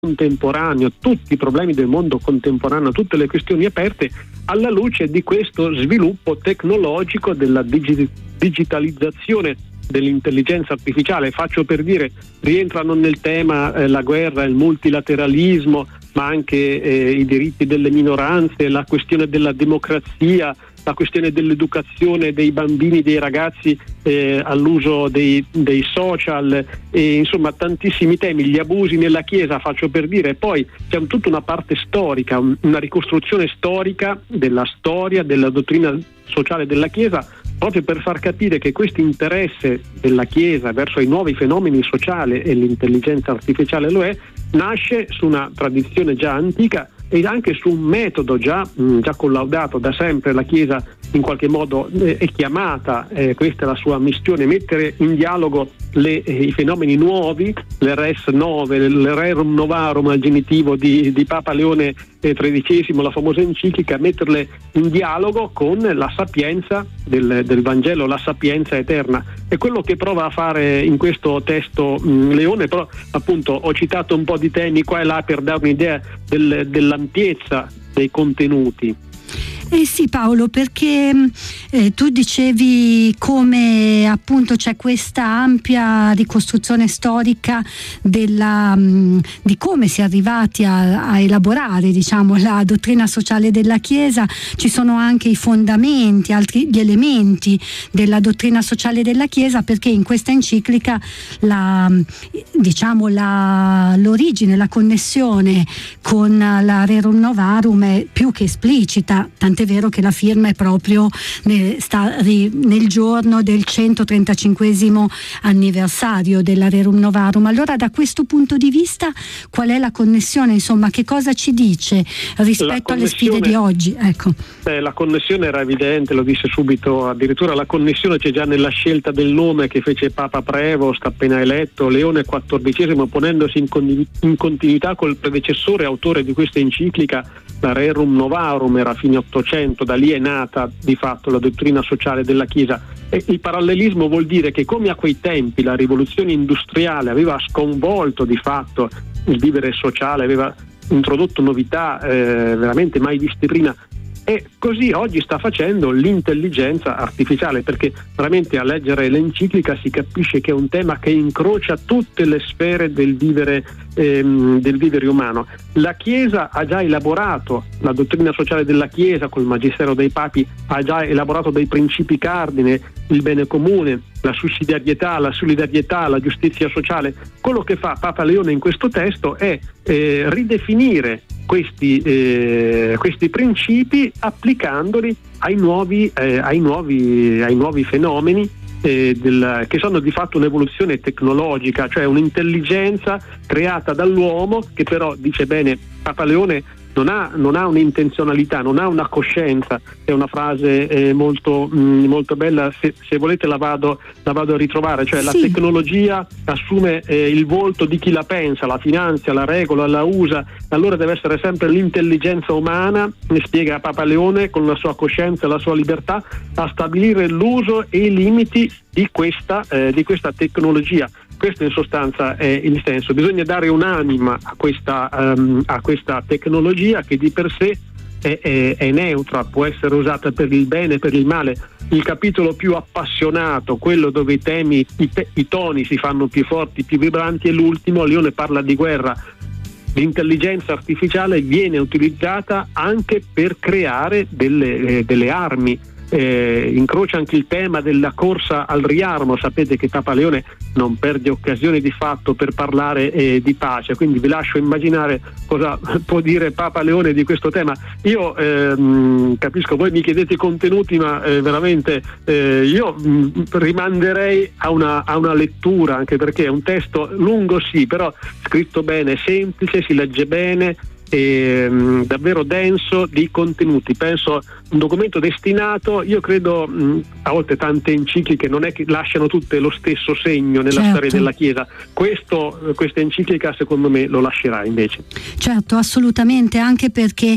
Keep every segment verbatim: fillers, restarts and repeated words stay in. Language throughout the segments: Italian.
contemporaneo, tutti i problemi del mondo contemporaneo, tutte le questioni aperte alla luce di questo sviluppo tecnologico della digi- digitalizzazione dell'intelligenza artificiale. Faccio per dire, rientrano nel tema eh, la guerra, il multilateralismo, ma anche eh, i diritti delle minoranze, la questione della democrazia, la questione dell'educazione dei bambini, dei ragazzi eh, all'uso dei, dei social, e insomma tantissimi temi, gli abusi nella Chiesa, faccio per dire. Poi c'è un, tutta una parte storica, un, una ricostruzione storica della storia, della dottrina sociale della Chiesa, proprio per far capire che questo interesse della Chiesa verso i nuovi fenomeni sociali, e l'intelligenza artificiale lo è, nasce su una tradizione già antica e anche su un metodo già, mh, già collaudato da sempre. La Chiesa in qualche modo eh, è chiamata, eh, questa è la sua missione, mettere in dialogo le, eh, i fenomeni nuovi, le res nove, il rerum novarum al genitivo di, di Papa Leone tredicesimo, la famosa enciclica, metterle in dialogo con la sapienza del, del Vangelo, la sapienza eterna. È quello che prova a fare in questo testo mh, Leone, però appunto ho citato un po' di temi qua e là per dare un'idea del, dell'ampiezza dei contenuti. Eh sì Paolo, perché eh, tu dicevi come appunto c'è questa ampia ricostruzione storica della, mh, di come si è arrivati a, a elaborare, diciamo, la dottrina sociale della Chiesa. Ci sono anche i fondamenti, altri gli elementi della dottrina sociale della Chiesa, perché in questa enciclica la, diciamo, la, l'origine, la connessione con la Rerum Novarum è più che esplicita, tant'è è vero che la firma è proprio nel, sta, nel giorno del centotrentacinquesimo anniversario della Rerum Novarum. Allora, da questo punto di vista, qual è la connessione? Insomma, che cosa ci dice rispetto alle sfide di oggi? Ecco. Beh, la connessione era evidente, lo disse subito, addirittura la connessione c'è già nella scelta del nome che fece Papa Prevost appena eletto, Leone quattordicesimo, ponendosi in, con, in continuità col predecessore autore di questa enciclica, la Rerum Novarum, era a fine Ottocento, da lì è nata di fatto la dottrina sociale della Chiesa. E il parallelismo vuol dire che, come a quei tempi la rivoluzione industriale aveva sconvolto di fatto il vivere sociale, aveva introdotto novità eh, veramente mai viste prima, e così oggi sta facendo l'intelligenza artificiale, perché veramente a leggere l'enciclica si capisce che è un tema che incrocia tutte le sfere del vivere, ehm, del vivere umano. La Chiesa ha già elaborato, la dottrina sociale della Chiesa col magistero dei papi ha già elaborato dei principi cardine, il bene comune, la sussidiarietà, la solidarietà, la giustizia sociale. Quello che fa Papa Leone in questo testo è eh, ridefinire questi, eh, questi principi applicandoli ai nuovi, eh, ai nuovi, ai nuovi fenomeni eh, del, che sono di fatto un'evoluzione tecnologica, cioè un'intelligenza creata dall'uomo che però, dice bene Papa Leone, non ha, non ha un'intenzionalità, non ha una coscienza. È una frase eh, molto, mh, molto bella, se, se volete la vado, la vado a ritrovare, cioè sì. La tecnologia assume eh, il volto di chi la pensa, la finanzia, la regola, la usa, allora deve essere sempre l'intelligenza umana, ne spiega Papa Leone, con la sua coscienza e la sua libertà, a stabilire l'uso e i limiti di questa, eh, di questa tecnologia. Questo in sostanza è il senso. Bisogna dare un'anima a questa, um, a questa tecnologia che di per sé è, è, è neutra, può essere usata per il bene e per il male. Il capitolo più appassionato, quello dove i temi, i, te, i toni si fanno più forti, più vibranti, è l'ultimo. Leone parla di guerra. L'intelligenza artificiale viene utilizzata anche per creare delle, eh, delle armi. Eh, incrocia anche il tema della corsa al riarmo. Sapete che Papa Leone non perde occasione di fatto per parlare eh, di pace, quindi vi lascio immaginare cosa può dire Papa Leone di questo tema. Io ehm, capisco, voi mi chiedete i contenuti, ma eh, veramente eh, io mh, rimanderei a una, a una lettura, anche perché è un testo lungo sì, però scritto bene, semplice, si legge bene, e, mh, davvero denso di contenuti. Penso un documento destinato, io credo, mh, a volte tante encicliche non è che lasciano tutte lo stesso segno nella certo. storia della Chiesa. Questo, questa enciclica secondo me lo lascerà invece. Certo, assolutamente, anche perché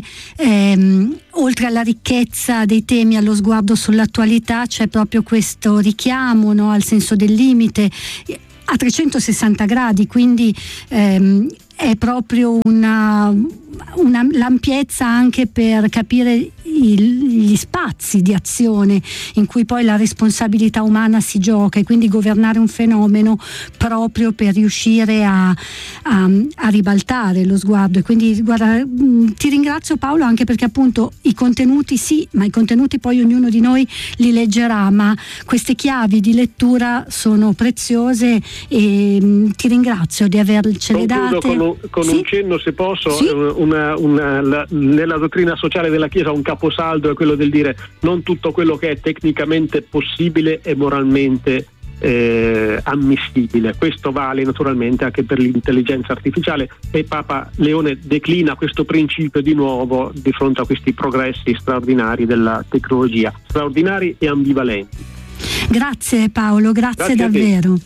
ehm, oltre alla ricchezza dei temi, allo sguardo sull'attualità, c'è proprio questo richiamo, no, al senso del limite a trecentosessanta gradi, quindi ehm, è proprio una, una l'ampiezza anche per capire il, gli spazi di azione in cui poi la responsabilità umana si gioca, e quindi governare un fenomeno proprio per riuscire a, a, a ribaltare lo sguardo. E quindi guarda, ti ringrazio Paolo, anche perché appunto i contenuti sì, ma i contenuti poi ognuno di noi li leggerà, ma queste chiavi di lettura sono preziose e mh, ti ringrazio di avercele date. Con, un, con sì? un cenno, se posso, sì? una, una, la, nella dottrina sociale della Chiesa un caposaldo è quello del dire: non tutto quello che è tecnicamente possibile è moralmente eh, ammissibile. Questo vale naturalmente anche per l'intelligenza artificiale, e Papa Leone declina questo principio di nuovo di fronte a questi progressi straordinari della tecnologia, straordinari e ambivalenti. Grazie Paolo, grazie, grazie davvero.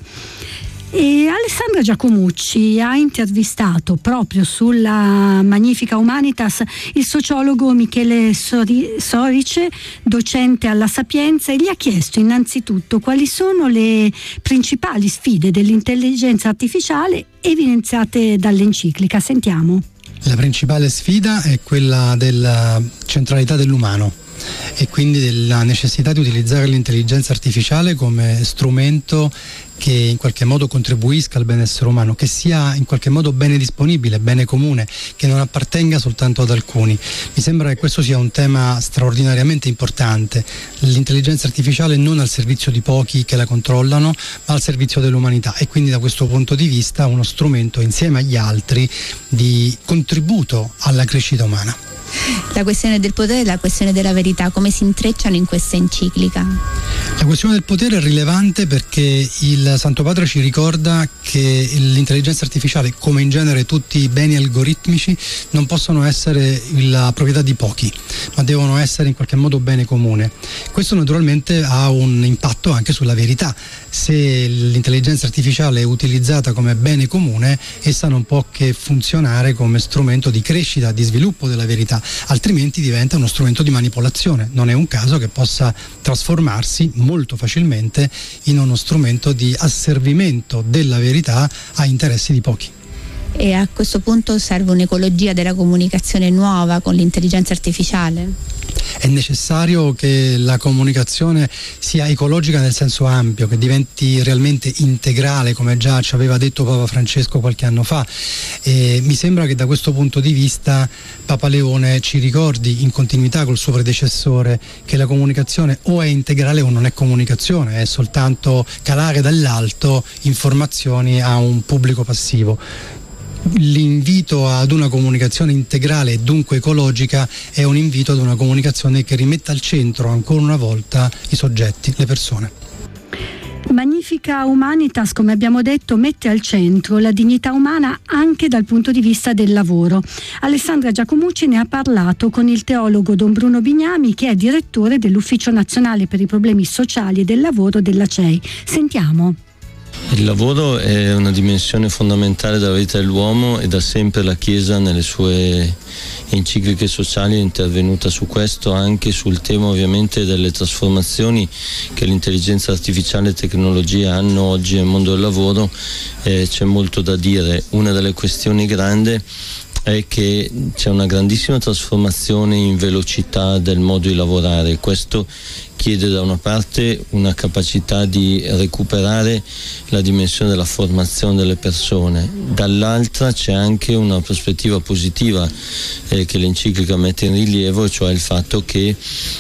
E Alessandra Giacomucci ha intervistato proprio sulla Magnifica Humanitas il sociologo Michele Sori- Sorice, docente alla Sapienza, e gli ha chiesto innanzitutto quali sono le principali sfide dell'intelligenza artificiale evidenziate dall'enciclica. Sentiamo. La principale sfida è quella della centralità dell'umano e quindi della necessità di utilizzare l'intelligenza artificiale come strumento che in qualche modo contribuisca al benessere umano, che sia in qualche modo bene disponibile, bene comune, che non appartenga soltanto ad alcuni. Mi sembra che questo sia un tema straordinariamente importante, l'intelligenza artificiale non al servizio di pochi che la controllano, ma al servizio dell'umanità, e quindi da questo punto di vista uno strumento insieme agli altri di contributo alla crescita umana. La questione del potere e la questione della verità come si intrecciano in questa enciclica? La questione del potere è rilevante perché il Santo Padre ci ricorda che l'intelligenza artificiale, come in genere tutti i beni algoritmici, non possono essere la proprietà di pochi, ma devono essere in qualche modo bene comune. Questo naturalmente ha un impatto anche sulla verità. Se l'intelligenza artificiale è utilizzata come bene comune, essa non può che funzionare come strumento di crescita, di sviluppo della verità, altrimenti diventa uno strumento di manipolazione. Non è un caso che possa trasformarsi molto facilmente in uno strumento di asservimento della verità a interessi di pochi. E a questo punto serve un'ecologia della comunicazione nuova con l'intelligenza artificiale? È necessario che la comunicazione sia ecologica nel senso ampio, che diventi realmente integrale, come già ci aveva detto Papa Francesco qualche anno fa. E mi sembra che da questo punto di vista Papa Leone ci ricordi, in continuità col suo predecessore, che la comunicazione o è integrale o non è comunicazione, è soltanto calare dall'alto informazioni a un pubblico passivo. L'invito ad una comunicazione integrale e dunque ecologica è un invito ad una comunicazione che rimetta al centro ancora una volta i soggetti, le persone. Magnifica Humanitas, come abbiamo detto, mette al centro la dignità umana anche dal punto di vista del lavoro. Alessandra Giacomucci ne ha parlato con il teologo Don Bruno Bignami, che è direttore dell'Ufficio Nazionale per i Problemi Sociali e del Lavoro della C E I. Sentiamo. Il lavoro è una dimensione fondamentale della vita dell'uomo e da sempre la Chiesa nelle sue encicliche sociali è intervenuta su questo, anche sul tema ovviamente delle trasformazioni che l'intelligenza artificiale e tecnologia hanno oggi nel mondo del lavoro. Eh, c'è molto da dire. Una delle questioni grandi è che c'è una grandissima trasformazione in velocità del modo di lavorare. Questo chiede da una parte una capacità di recuperare la dimensione della formazione delle persone, dall'altra c'è anche una prospettiva positiva eh, che l'enciclica mette in rilievo, cioè il fatto che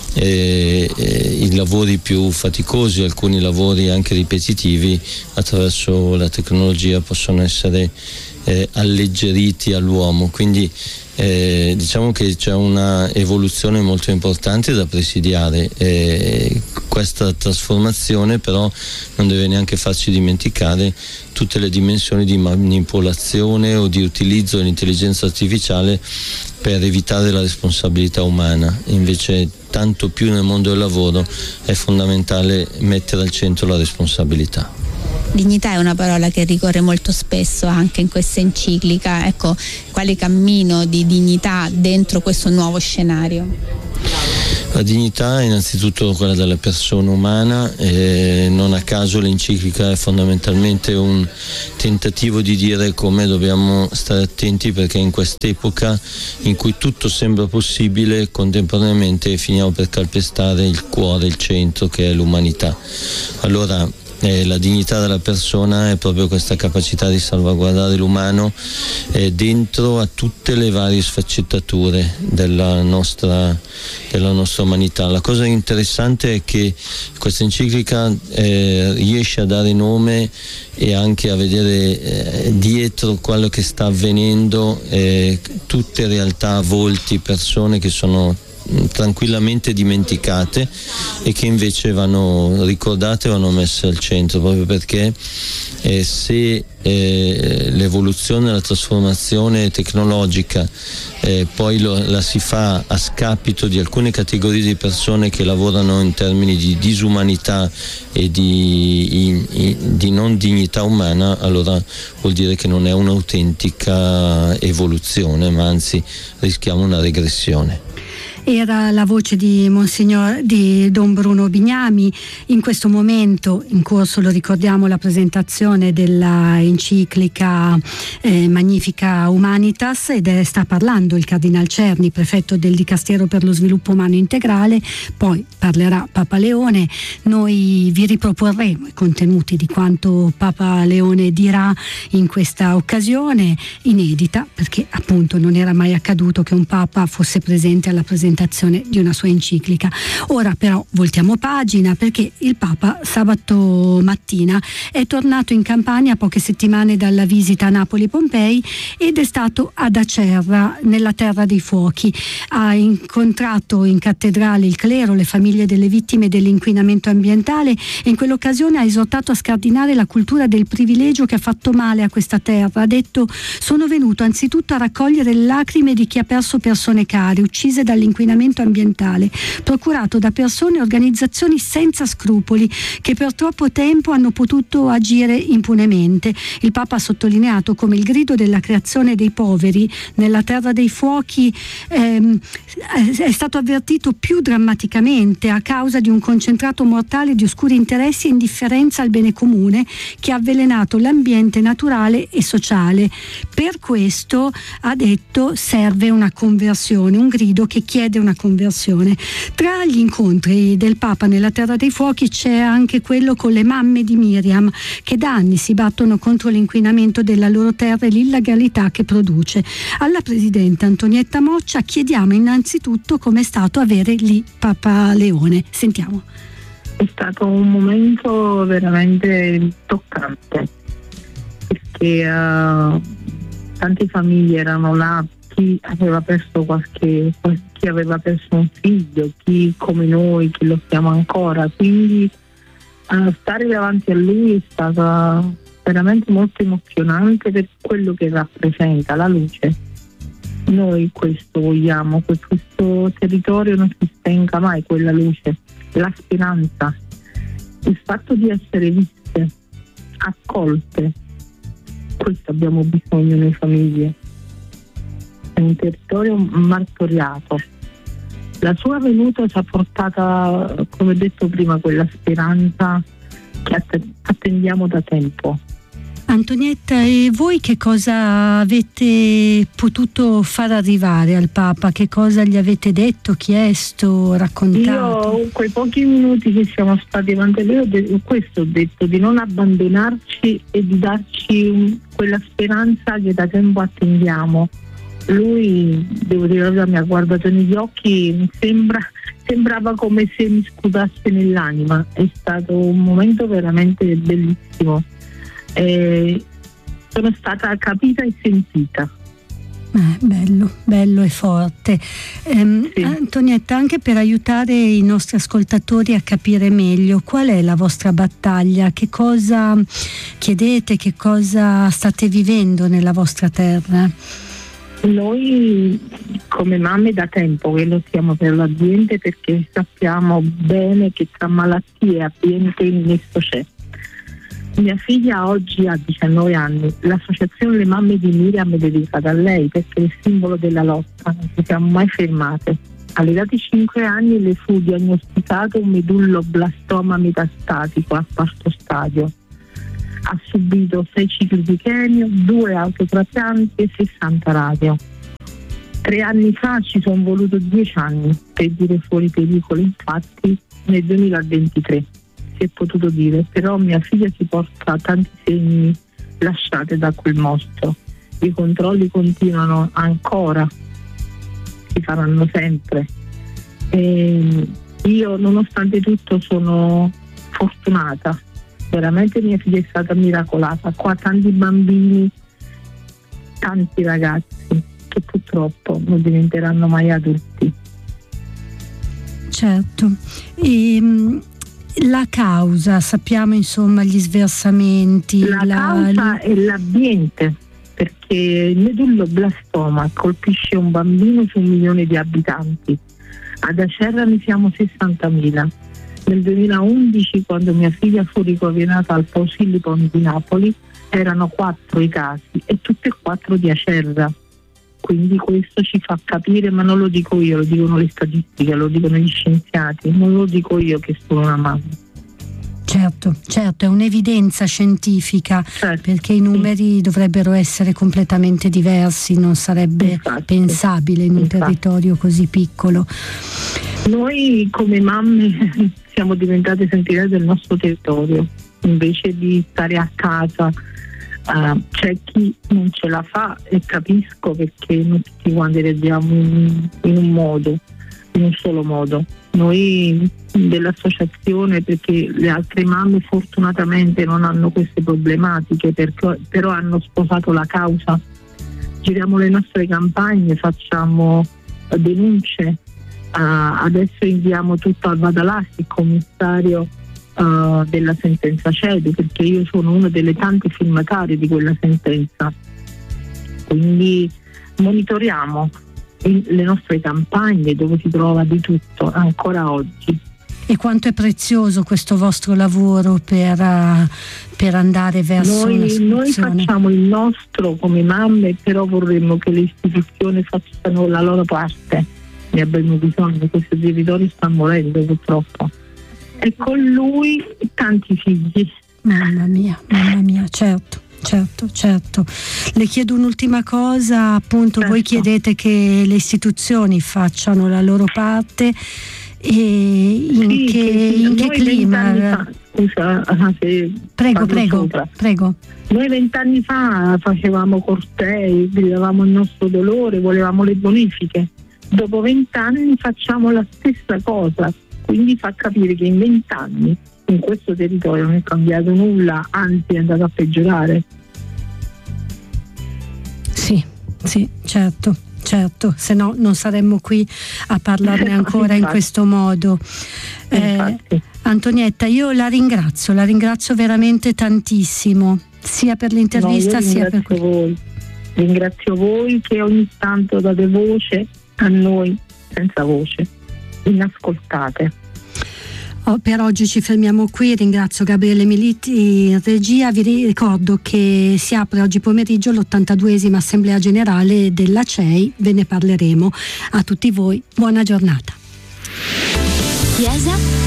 eh, eh, i lavori più faticosi, alcuni lavori anche ripetitivi, attraverso la tecnologia possono essere eh, alleggeriti all'uomo. Quindi Eh, diciamo che c'è una evoluzione molto importante da presidiare. Eh, questa trasformazione però non deve neanche farci dimenticare tutte le dimensioni di manipolazione o di utilizzo dell'intelligenza artificiale per evitare la responsabilità umana. Invece tanto più nel mondo del lavoro è fondamentale mettere al centro la responsabilità. Dignità è una parola che ricorre molto spesso anche in questa enciclica. Ecco, quale cammino di dignità dentro questo nuovo scenario? La dignità è innanzitutto quella della persona umana, e non a caso l'enciclica è fondamentalmente un tentativo di dire come dobbiamo stare attenti, perché in quest'epoca in cui tutto sembra possibile, contemporaneamente finiamo per calpestare il cuore, il centro, che è l'umanità. Allora Eh, la dignità della persona è proprio questa capacità di salvaguardare l'umano eh, dentro a tutte le varie sfaccettature della nostra, della nostra umanità. La cosa interessante è che questa enciclica eh, riesce a dare nome e anche a vedere eh, dietro quello che sta avvenendo, eh, tutte realtà, volti, persone che sono tranquillamente dimenticate e che invece vanno ricordate, vanno messe al centro, proprio perché eh, se eh, l'evoluzione, la trasformazione tecnologica eh, poi lo, la si fa a scapito di alcune categorie di persone che lavorano in termini di disumanità e di, in, in, di non dignità umana, allora vuol dire che non è un'autentica evoluzione, ma anzi rischiamo una regressione. Era la voce di Monsignor di Don Bruno Bignami. In questo momento in corso, lo ricordiamo, la presentazione della enciclica eh, Magnifica Humanitas, ed è, sta parlando il Cardinal Cerni, prefetto del Dicastero per lo Sviluppo Umano Integrale. Poi parlerà Papa Leone. Noi vi riproporremo i contenuti di quanto Papa Leone dirà in questa occasione inedita, perché appunto non era mai accaduto che un Papa fosse presente alla presentazione di una sua enciclica. Ora però voltiamo pagina, perché il Papa sabato mattina è tornato in Campania a poche settimane dalla visita a Napoli e Pompei, ed è stato ad Acerra, nella Terra dei Fuochi. Ha incontrato in cattedrale il clero, le famiglie delle vittime dell'inquinamento ambientale, e in quell'occasione ha esortato a scardinare la cultura del privilegio che ha fatto male a questa terra. Ha detto: sono venuto anzitutto a raccogliere le lacrime di chi ha perso persone care, uccise dall'inquinamento ambientale, procurato da persone e organizzazioni senza scrupoli, che per troppo tempo hanno potuto agire impunemente. Il Papa ha sottolineato come il grido della creazione dei poveri nella Terra dei Fuochi ehm, è stato avvertito più drammaticamente a causa di un concentrato mortale di oscuri interessi e indifferenza al bene comune che ha avvelenato l'ambiente naturale e sociale. Per questo, ha detto, serve una conversione, un grido che chiede una conversione. Tra gli incontri del Papa nella Terra dei Fuochi c'è anche quello con le mamme di Miriam, che da anni si battono contro l'inquinamento della loro terra e l'illegalità che produce. Alla Presidente Antonietta Moccia chiediamo innanzitutto com'è stato avere lì Papa Leone. Sentiamo. È stato un momento veramente toccante, perché uh, tante famiglie erano là, chi aveva perso qualche, chi aveva perso un figlio, chi come noi, chi lo siamo ancora, quindi uh, stare davanti a lui è stato veramente molto emozionante per quello che rappresenta, la luce. Noi questo vogliamo, che questo territorio non si spenga mai quella luce, la speranza, il fatto di essere viste, accolte. Questo abbiamo bisogno noi famiglie. È un territorio martoriato. La sua venuta ci ha portata, come detto prima, quella speranza che attendiamo da tempo. Antonietta, e voi che cosa avete potuto far arrivare al Papa? Che cosa gli avete detto, chiesto, raccontato? Io, quei pochi minuti che siamo stati davanti a lui, ho detto, questo ho detto, di non abbandonarci e di darci un, quella speranza che da tempo attendiamo. Lui, devo dire, mi ha guardato negli occhi, mi sembra, sembrava come se mi scutasse nell'anima. È stato un momento veramente bellissimo. Eh, sono stata capita e sentita. Eh, bello, bello e forte. Ehm, sì. Antonietta, anche per aiutare i nostri ascoltatori a capire meglio qual è la vostra battaglia, che cosa chiedete, che cosa state vivendo nella vostra terra? Noi come mamme da tempo che lo siamo per l'ambiente, perché sappiamo bene che tra malattie e ambiente il nesso c'è. Mia figlia oggi ha diciannove anni, l'associazione Le Mamme di Miriam è dedicata a lei perché è il simbolo della lotta, non ci siamo mai fermate. All'età di cinque anni le fu diagnosticato un medulloblastoma metastatico a quarto stadio. Ha subito sei cicli di chemio, due autotrapianti e sessanta radio. Tre anni fa ci sono voluto dieci anni per dire fuori pericolo, infatti nel duemilaventitré si è potuto dire, però mia figlia si porta tanti segni lasciati da quel mostro. I controlli continuano ancora, si faranno sempre. E io nonostante tutto sono fortunata, veramente mia figlia è stata miracolata. Qua tanti bambini, tanti ragazzi che purtroppo non diventeranno mai adulti. Certo. E, la causa, sappiamo insomma gli sversamenti. La, la causa è l'ambiente, perché il medulloblastoma colpisce un bambino su un milione di abitanti. Ad Acerra ne siamo sessantamila. Nel duemilaundici, quando mia figlia fu ricoverata al Posillipo di Napoli, erano quattro i casi e tutti e quattro di Acerra. Quindi questo ci fa capire, ma non lo dico io, lo dicono le statistiche, lo dicono gli scienziati, non lo dico io che sono una mamma. Certo, certo, è un'evidenza scientifica, certo, perché i numeri sì. dovrebbero essere completamente diversi, non sarebbe infatti, pensabile in un infatti. territorio così piccolo. Noi come mamme siamo diventate sentinelle del nostro territorio, invece di stare a casa. Uh, c'è chi non ce la fa e capisco, perché non tutti quanti reagiamo in, in un modo, in un solo modo. Noi dell'associazione, perché le altre mamme fortunatamente non hanno queste problematiche, perché, però hanno sposato la causa, giriamo le nostre campagne, facciamo denunce, uh, adesso inviamo tutto al Vadalassi, il commissario Uh, della sentenza C E D U, perché io sono una delle tante firmatarie di quella sentenza, quindi monitoriamo in, le nostre campagne dove si trova di tutto ancora oggi. E quanto è prezioso questo vostro lavoro per, uh, per andare verso noi, una soluzione. Noi facciamo il nostro come mamme, però vorremmo che le istituzioni facciano la loro parte, ne abbiamo bisogno, questo territorio sta morendo purtroppo. E con lui tanti figli. Mamma mia, mamma mia, certo, certo, certo. Le chiedo un'ultima cosa, appunto, certo. Voi chiedete che le istituzioni facciano la loro parte, e in sì, che, in che clima? Fa, scusa, se prego, prego, sopra. prego. Noi vent'anni fa facevamo cortei, gridavamo il nostro dolore, volevamo le bonifiche. Dopo vent'anni facciamo la stessa cosa. Quindi fa capire che in vent'anni in questo territorio non è cambiato nulla, anzi è andato a peggiorare. Sì, sì, certo, certo, se no non saremmo qui a parlarne ancora in questo modo. Eh, Antonietta, io la ringrazio, la ringrazio veramente tantissimo, sia per l'intervista no, sia per voi. Ringrazio voi che ogni tanto date voce a noi senza voce. Inascoltate. Oh, per oggi ci fermiamo qui, ringrazio Gabriele Militi in regia. Vi ricordo che si apre oggi pomeriggio l'ottantaduesima assemblea generale della C E I, ve ne parleremo. A tutti voi buona giornata. Chiesa